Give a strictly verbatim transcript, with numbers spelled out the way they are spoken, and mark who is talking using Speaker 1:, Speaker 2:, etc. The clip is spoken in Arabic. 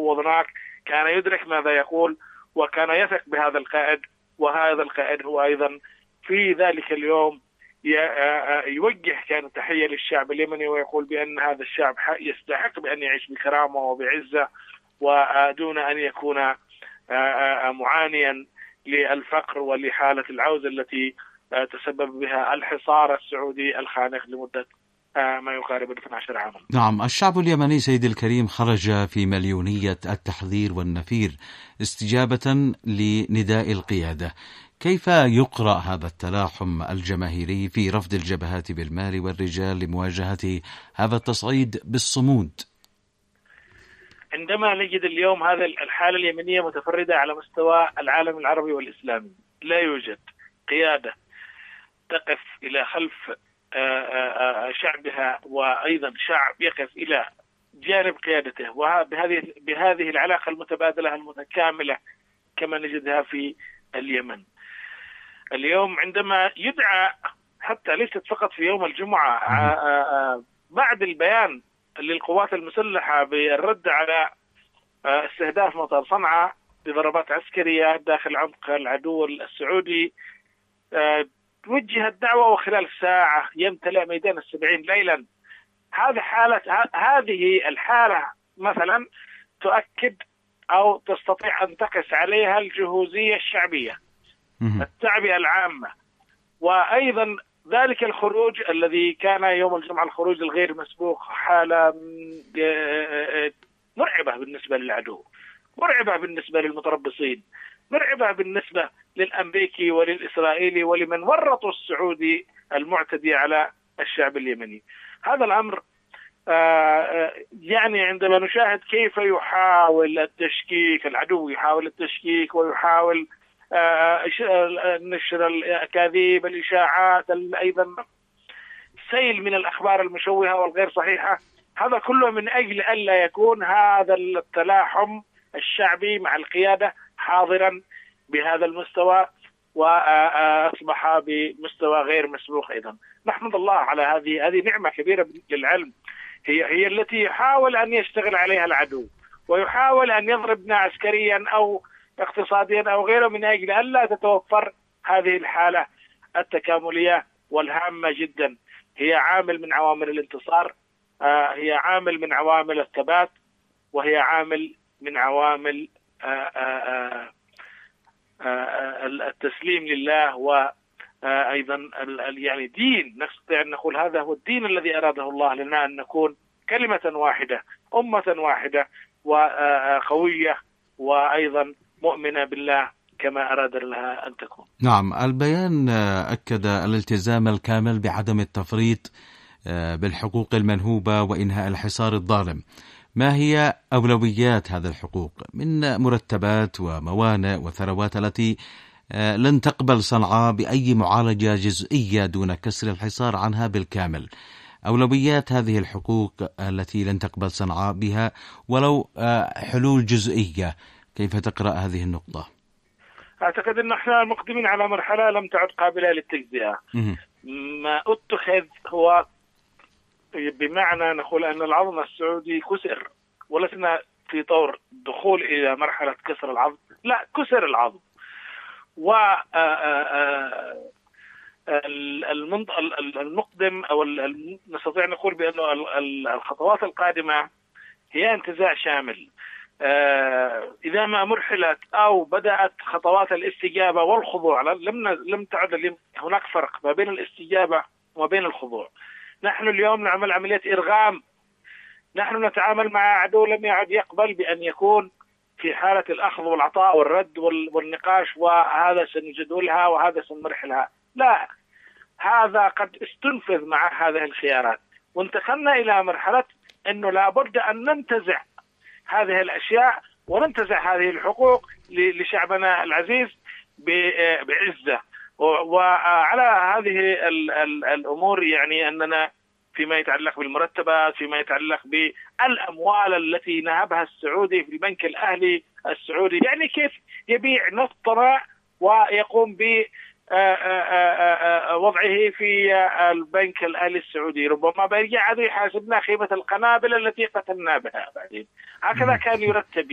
Speaker 1: فوضناك، كان يدرك ماذا يقول وكان يثق بهذا القائد، وهذا القائد هو أيضا في ذلك اليوم يوجه كان تحية للشعب اليمني ويقول بأن هذا الشعب يستحق بأن يعيش بكرامة وبعزة ودون أن يكون معانيا للفقر ولحالة العوز التي تسبب بها الحصار السعودي الخانق لمدة ما يقارب اثني عشر عاما.
Speaker 2: نعم، الشعب اليمني سيدي الكريم خرج في مليونية التحضير والنفير استجابة لنداء القيادة. كيف يقرأ هذا التلاحم الجماهيري في رفض الجبهات بالمال والرجال لمواجهة هذا التصعيد بالصمود؟
Speaker 1: عندما نجد اليوم هذا الحالة اليمنية متفردة على مستوى العالم العربي والإسلامي، لا يوجد قيادة تقف إلى خلف شعبها وأيضا شعب يقف إلى جانب قيادته، وبهذه بهذه العلاقة المتبادلة المتكاملة كما نجدها في اليمن اليوم. عندما يدعى حتى ليست فقط في يوم الجمعة بعد البيان للقوات المسلحة بالرد على استهداف مطار صنعاء بضربات عسكرية داخل عمق العدو السعودي، توجهت دعوة وخلال ساعة يمتلئ ميدان السبعين ليلا. هذه حالة هذه الحالة مثلا تؤكد أو تستطيع أن تقس عليها الجهوزية الشعبية، التعبئة العامة، وأيضا ذلك الخروج الذي كان يوم الجمعة الخروج الغير مسبوق حالة مرعبة بالنسبة للعدو، مرعبة بالنسبة للمتربصين، مرعبة بالنسبة للأمريكي وللإسرائيلي ولمن ورطوا السعودي المعتدي على الشعب اليمني. هذا الأمر يعني عندما نشاهد كيف يحاول التشكيك، العدو يحاول التشكيك ويحاول نشر الأكاذيب، الإشاعات، أيضا سيل من الأخبار المشوهة والغير صحيحة، هذا كله من أجل ألا يكون هذا التلاحم الشعبي مع القيادة حاضرا بهذا المستوى وأصبح بمستوى غير مسبوق. أيضا نحمد الله على هذه هذه نعمة كبيرة للعلم، هي هي التي يحاول أن يشتغل عليها العدو ويحاول أن يضربنا عسكريا أو اقتصاديا أو غيره من أجل ألا تتوفر هذه الحالة التكاملية والهامة جدا. هي عامل من عوامل الانتصار، هي عامل من عوامل الثبات، وهي عامل من عوامل التسليم لله، وأيضا يعني دين نستطيع أن نقول هذا هو الدين الذي أراده الله لنا، أن نكون كلمة واحدة، أمة واحدة وقوية وأيضا مؤمنة بالله كما أراد لها أن تكون.
Speaker 2: نعم، البيان أكد الالتزام الكامل بعدم التفريط بالحقوق المنهوبة وإنهاء الحصار الظالم. ما هي أولويات هذه الحقوق من مرتبات وموانئ وثروات التي لن تقبل صنعاء بأي معالجة جزئية دون كسر الحصار عنها بالكامل؟ أولويات هذه الحقوق التي لن تقبل صنعاء بها ولو حلول جزئية، كيف تقرأ هذه النقطة؟
Speaker 1: أعتقد أن احنا مقدمين على مرحلة لم تعد قابلة للتجزئة. ما اتخذ هو بمعنى نقول أن العظم السعودي كسر، ولسنا في طور الدخول إلى مرحلة كسر العظم، لا، كسر العظم. و المقدم أو نستطيع نقول بأن الخطوات القادمة هي انتزاع شامل. إذا ما مرحلت أو بدأت خطوات الاستجابة والخضوع، لم لم تعد هناك فرق ما بين الاستجابة وما بين الخضوع. نحن اليوم نعمل عملية إرغام، نحن نتعامل مع عدو لم يعد يقبل بأن يكون في حالة الأخذ والعطاء والرد والنقاش، وهذا سنجدولها وهذا سنمرحلها. لا، هذا قد استنفذ مع هذه الخيارات، وانتقلنا إلى مرحلة أنه لابد أن ننتزع هذه الأشياء وننتزع هذه الحقوق لشعبنا العزيز بعزة. وعلى هذه الأمور يعني أننا فيما يتعلق بالمرتبات، فيما يتعلق بالأموال التي نهبها السعودي في البنك الأهلي السعودي، يعني كيف يبيع نفطنا ويقوم ب وضعه في البنك الأهلي السعودي، ربما بيرجع هذا يحاسبنا قيمة القنابل التي قتلنا بها بعدين. هكذا كان يرتب